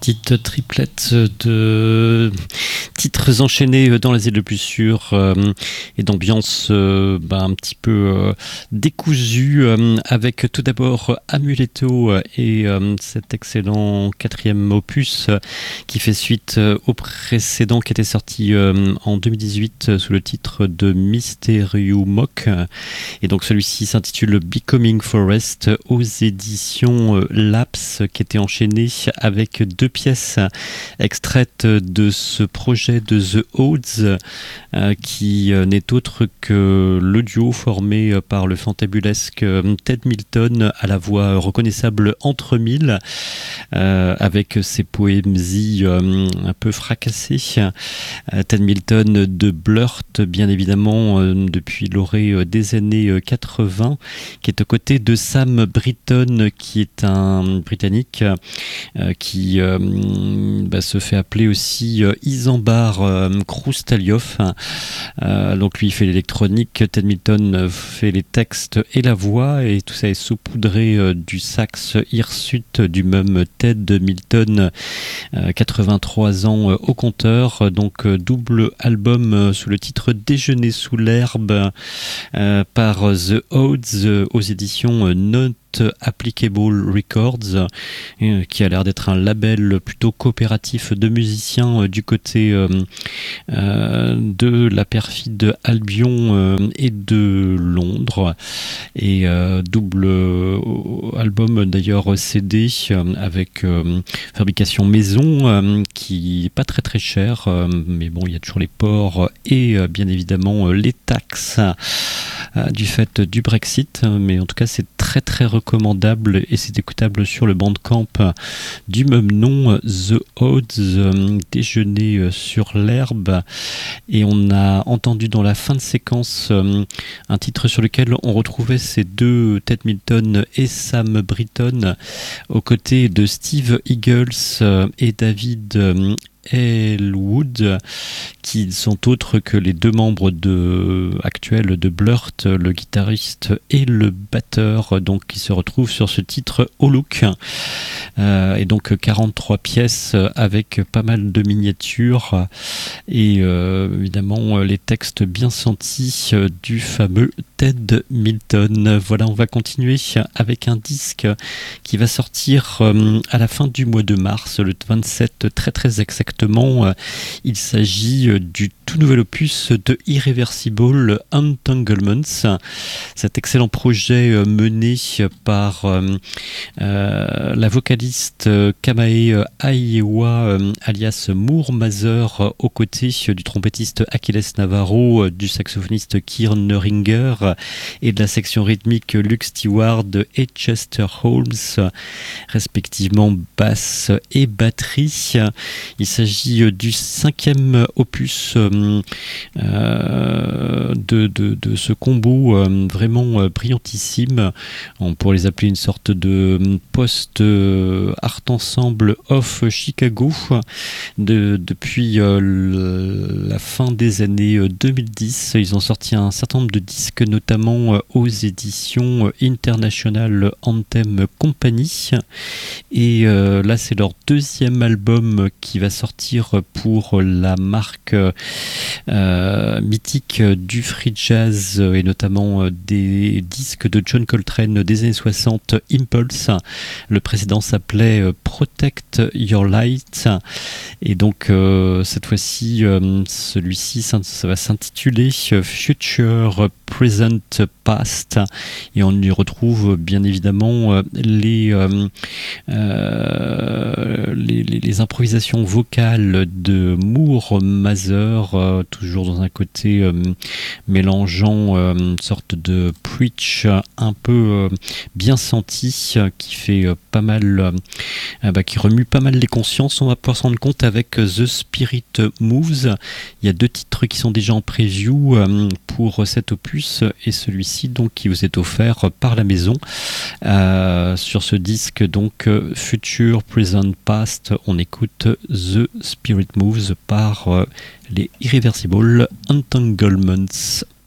petite triplette de titres enchaînés dans l'asile le plus sûr et d'ambiance un petit peu décousue avec tout d'abord Amuletto et cet excellent quatrième opus qui fait suite au précédent qui était sorti en 2018 sous le titre de Mysterium Mock, et donc celui-ci s'intitule Becoming Forest aux éditions Laps, qui était enchaîné avec deux pièces extraites de ce projet de The Odds qui n'est autre que le duo formé par le fantabulesque Ted Milton à la voix reconnaissable entre mille avec ses poésies un peu fracassées. Ted Milton de Blurt, bien évidemment, depuis l'orée des années 80, qui est aux côtés de Sam Britton, qui est un Britannique qui se fait appeler aussi Isambard Kroustaliov. Donc lui il fait l'électronique, Ted Milton fait les textes et la voix, et tout ça est saupoudré du sax hirsute du même Ted Milton, 83 ans au compteur. Donc double album sous le titre Déjeuner sous l'herbe par The Odds aux éditions Not Applicable Records, qui a l'air d'être un label plutôt coopératif de musiciens du côté de la perfide Albion et de Londres, et double album d'ailleurs CD avec fabrication maison qui est pas très très cher, mais bon, il y a toujours les ports et bien évidemment les taxes du fait du Brexit, mais en tout cas c'est très très recommandable et c'est écoutable sur le Bandcamp du même nom, The Odds, Déjeuner sur l'herbe. Et on a entendu dans la fin de séquence un titre sur lequel on retrouvait ces deux, Ted Milton et Sam Britton, aux côtés de Steve Eagles et David Elwood, qui sont autres que les deux membres actuels de Blurt, le guitariste et le batteur, donc qui se retrouvent sur ce titre Au Look, et donc 43 pièces avec pas mal de miniatures et évidemment les textes bien sentis du fameux Ted Milton. Voilà, on va continuer avec un disque qui va sortir à la fin du mois de mars, le 27 très très exactement. Il s'agit du tout nouvel opus de Irreversible Entanglements, cet excellent projet mené par la vocaliste Kamae Aiwa alias Moore Mazer, aux côtés du trompettiste Achilles Navarro, du saxophoniste Kieran Ringer et de la section rythmique Luke Stewart et Chester Holmes, respectivement basse et batterie. Il s'agit du cinquième opus de ce combo vraiment brillantissime. On pourrait les appeler une sorte de post-art ensemble of Chicago depuis la fin des années 2010. Ils ont sorti un certain nombre de disques, notamment aux éditions International Anthem Company, et là c'est leur deuxième album qui va sortir pour la marque mythique du free jazz et notamment des disques de John Coltrane des années 60, Impulse. Le précédent s'appelait Protect Your Light, et donc cette fois-ci celui-ci ça va s'intituler Future Present Past, et on y retrouve bien évidemment les improvisations vocales de Moore Mazer, toujours dans un côté mélangeant une sorte de preach un peu bien senti, qui fait pas mal qui remue pas mal les consciences. On va pouvoir se rendre compte avec The Spirit Moves. Il y a deux titres qui sont déjà en preview pour cet opus, et celui-ci donc qui vous est offert par la maison sur ce disque, donc Future Present Past. On écoute The Spirit Moves par les Irreversible Entanglements.